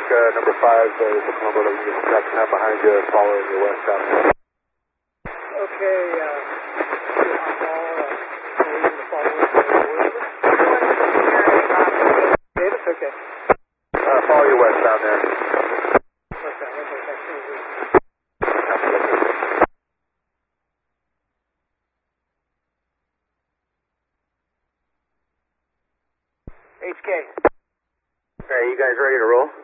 number 5 is the number that you got now behind you, following you westbound. Okay, Davis, okay. Follow you westbound there. Westbound, okay, thanks. HK. Okay, you guys ready to roll?